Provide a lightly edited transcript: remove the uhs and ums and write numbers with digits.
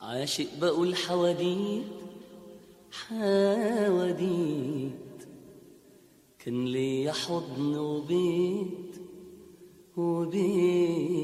عاشق بقول حواديت حواديت، كان ليا حضن وبيت وبيت